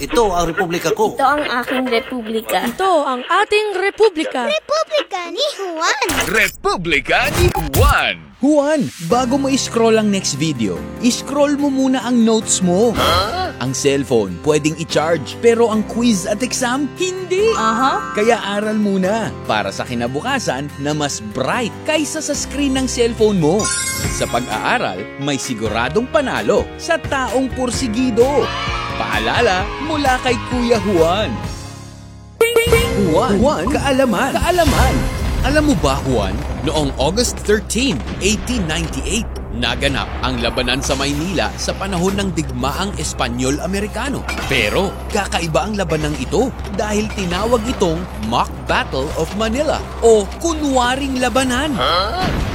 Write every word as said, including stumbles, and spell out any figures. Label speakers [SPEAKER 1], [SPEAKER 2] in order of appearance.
[SPEAKER 1] Ito ang republika ko.
[SPEAKER 2] Ito ang aking republika.
[SPEAKER 3] Ito ang ating republika.
[SPEAKER 4] Republika ni Juan.
[SPEAKER 5] Republika ni Juan.
[SPEAKER 6] Juan, bago mo i-scroll ang next video, i-scroll mo muna ang notes mo. Huh? Ang cellphone, pwedeng i-charge, pero ang quiz at exam, hindi.
[SPEAKER 3] Aha.
[SPEAKER 6] Kaya aral muna para sa kinabukasan na mas bright kaysa sa screen ng cellphone mo. Sa pag-aaral, may siguradong panalo sa taong pursigido. Paalala mula kay Kuya Juan. Juan, Juan, kaalaman, kaalaman. Alam mo ba, Juan, noong August thirteenth, eighteen ninety-eight, naganap ang labanan sa Maynila sa panahon ng digmaang Espanyol-Amerikano. Pero kakaiba ang labanang ito dahil tinawag itong Mock Battle of Manila o kunwaring labanan. Huh?